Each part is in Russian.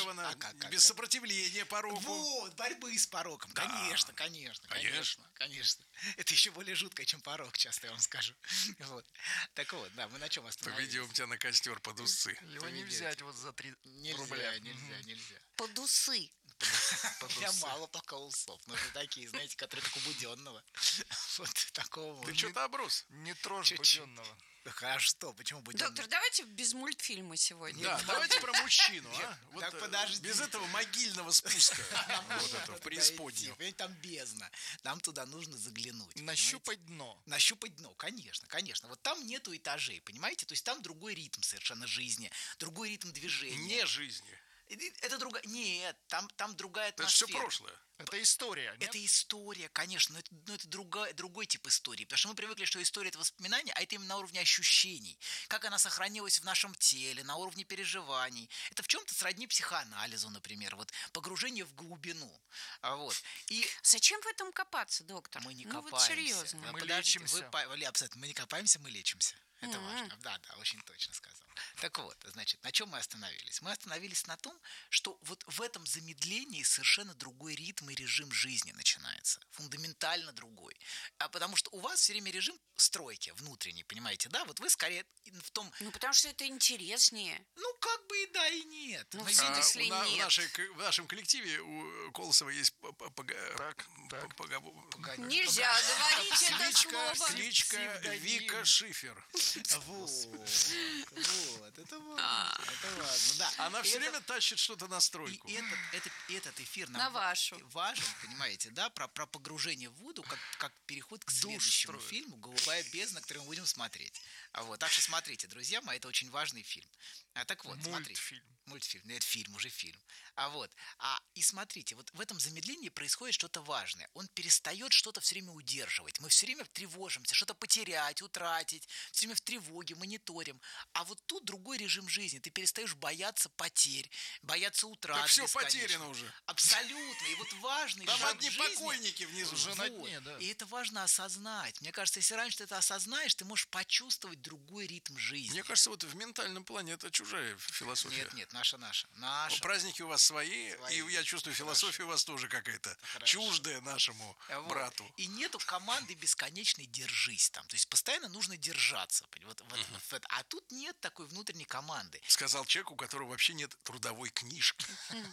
контролированно, без сопротивления пороку. Вот, борьбы с пороком. Да. Конечно. Это еще более жутко, чем порок, часто я вам скажу. Вот. Так вот, да, мы на чем остановились? Поведем тебя на костер под усы. Его не взять вот за 3 рубля. Нельзя. Под усы. Я мало пока усов. Нужны такие, знаете, которые как у Буденного. Вот такого. Ты что-то оброс. Не трожь Чуть-чуть. Буденного. А что? Почему Буденного? Доктор, давайте без мультфильма сегодня. Да, давайте про мужчину, а? Вот, так подожди. без этого могильного спуска. Вот это, в преисподнюю. Понимаете, там бездна. Нам туда нужно заглянуть. Нащупать дно. Нащупать дно, конечно. Вот там нету этажей, понимаете? То есть там другой ритм совершенно жизни, другой ритм движения. Не жизни. Это другая... Нет, там другая Это атмосфера. все прошлое. Это история, нет? Это история, конечно, но это другой тип истории. Потому что мы привыкли, что история – это воспоминания, а это именно на уровне ощущений. Как она сохранилась в нашем теле, на уровне переживаний. Это в чем-то сродни психоанализу, например. Вот погружение в глубину. Вот. И Зачем в этом копаться, доктор? мы не Ну копаемся. вот серьезно. Мы Подождите, лечимся. Абсолютно. Мы не копаемся, мы лечимся. Это важно. Да, очень точно сказал. Так вот, значит, на чем мы остановились? Мы остановились на том, что вот в этом замедлении совершенно другой ритм и режим жизни начинается. Фундаментально другой. А потому что у вас все время режим стройки внутренней, понимаете, да? Вот вы скорее в том... Ну, потому что это интереснее. Ну, как бы и да, и нет. Ну, Мы в смысле нет. В нашем коллективе у Колосова есть Нельзя говорить это слово. кличка Вика Шифер. Вот, это важно, да. Она все время тащит что-то на стройку. И этот эфир На нам вашу. важен, понимаете, да, про погружение в воду, как переход к следующему фильму «Голубая бездна», который мы будем смотреть. Вот, так что смотрите, друзья мои, это очень важный фильм. Так вот, смотрите. Мультфильм. Нет, уже фильм. И смотрите, вот в этом замедлении происходит что-то важное. Он перестает что-то все время удерживать. Мы все время тревожимся, что-то потерять, утратить, все время в тревоге, мониторим. А вот тут другой режим жизни. Ты перестаешь бояться потерь, бояться утрат. Так все потеряно уже. Абсолютно. И вот важный там шаг одни в жизни, покойники внизу. Уже на дне, да. И это важно осознать. Мне кажется, если раньше ты это осознаешь, ты можешь почувствовать другой ритм жизни. Мне кажется, вот в ментальном плане это чужая философия. Нет, наша. Праздники у вас свои, и я чувствую, философия у вас тоже какая-то чуждая нашему брату. И нету команды бесконечной «держись» там. То есть постоянно нужно держаться. А тут нет такой внутренней команды. Сказал человек, у которого вообще нет трудовой книжки.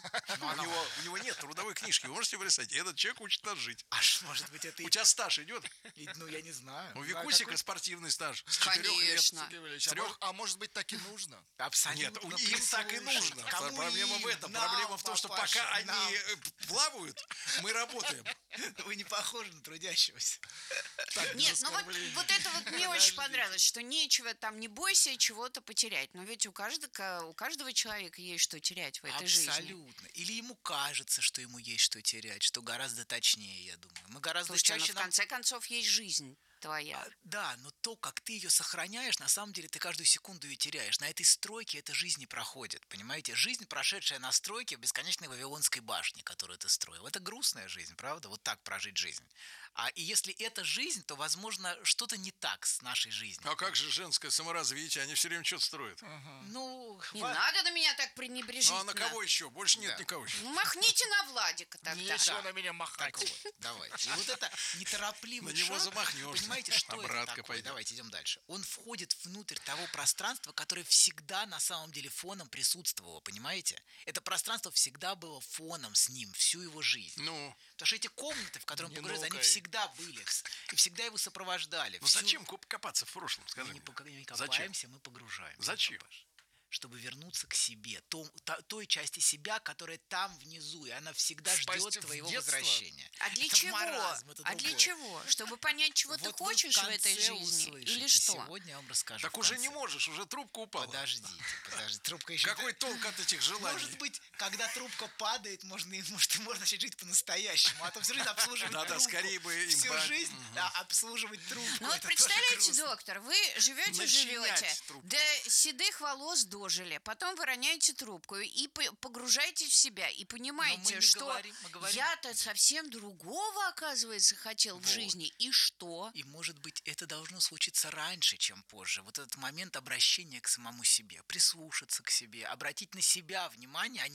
У него нет трудовой книжки. Вы можете представить, этот человек учит нас жить. Может быть, это... У тебя стаж идет? Ну, я не знаю. У Викусика спортивный стаж. С Конечно. 4 лет. А может быть, так и нужно? Абсолютно. Нет, им так и нужно. Кому Проблема им? в этом. Нам, Проблема в том, что папаша, пока нам. они плавают, мы работаем. Вы не похожи на трудящегося. Нет, ну вот это вот мне очень понравилось, что нечего там, не бойся чего-то потерять. Но ведь у каждого человека есть что терять в этой жизни. Абсолютно. Или ему кажется, что ему есть что терять, что гораздо точнее, я думаю. Мы гораздо Слушайте, чаще... в конце концов есть жизнь твоя. Да, но то, как ты ее сохраняешь, на самом деле ты каждую секунду ее теряешь. На этой стройке эта жизнь не проходит, понимаете? Жизнь, прошедшая на стройке в бесконечной Вавилонской башне, которую ты строил. Это грустная жизнь, правда? Вот так прожить жизнь. И если это жизнь, то, возможно, что-то не так с нашей жизнью. А как же женское саморазвитие? Они все время что-то строят. Ну, Не надо на меня так пренебрежительно. Ну, а на кого еще? Больше нет никого еще. Ну, махните на Владика тогда. Нечего на меня махать. Так вот, давайте. И вот это неторопливый На него шаг, замахнешься. понимаете, что Обратка это такое? пойдет. Давайте идем дальше. Он входит внутрь того пространства, которое всегда на самом деле фоном присутствовало, понимаете? Это пространство всегда было фоном с ним всю его жизнь. Ну, Потому что эти комнаты, в которые он Не погружается, они нукай. всегда были и всегда его сопровождали. ну зачем копаться в прошлом, скажи Мы мне? не копаемся, мы погружаемся. Зачем? Чтобы вернуться к себе, той части себя, которая там внизу, и она всегда Впасть ждет в твоего детство? возвращения. А для Это чего? маразм, это А для другое. чего? Чтобы понять, чего ты Вот вы хочешь в этой конце жизни? услышите. Или что? Сегодня я вам расскажу. Так в уже конце. не можешь, уже трубка упала. Подождите. Трубка еще... Какой толк от этих желаний? Может быть, когда трубка падает, можно начать жить по-настоящему. А то всю жизнь обслуживать Да, трубку. скорее бы им Всю бы- жизнь обслуживать трубку. Ну вот это тоже представляете, грустно. доктор, вы живете, Начинять трубку. до седых волос дожили, потом вы роняете трубку и погружаетесь в себя, и Но мы понимаете, не что говорим, мы говорим- я-то совсем другого, оказывается, хотел в жизни. И что? И, может быть, это должно случиться раньше, чем позже. Вот этот момент обращения к самому себе, прислушаться к себе, обратить на себя внимание, а не